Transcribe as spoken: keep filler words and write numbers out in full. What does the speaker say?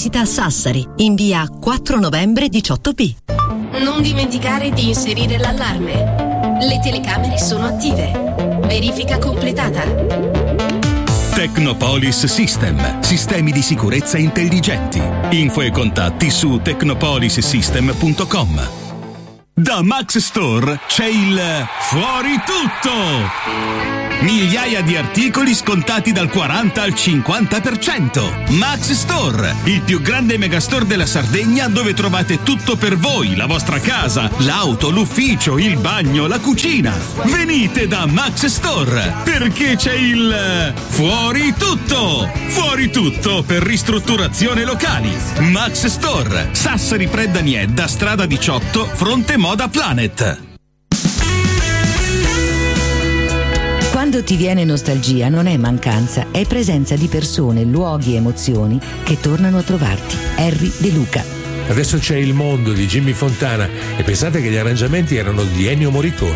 Università Sassari, in via quattro novembre diciotto B. Non dimenticare di inserire l'allarme. Le telecamere sono attive. Verifica completata. Technopolis System, sistemi di sicurezza intelligenti. Info e contatti su technopolis system punto com. Da Max Store c'è il Fuori Tutto! Migliaia di articoli scontati dal quaranta al cinquanta per cento. Max Store, il più grande megastore della Sardegna, dove trovate tutto per voi, la vostra casa, l'auto, l'ufficio, il bagno, la cucina. Venite da Max Store, perché c'è il Fuori Tutto! Fuori Tutto per ristrutturazione locali. Max Store, Sassari Preddaniedda, strada diciotto, fronte Moda Planet. Quando ti viene nostalgia non è mancanza, è presenza di persone, luoghi e emozioni che tornano a trovarti. Harry De Luca. Adesso c'è Il Mondo di Jimmy Fontana e pensate che gli arrangiamenti erano di Ennio Morricone.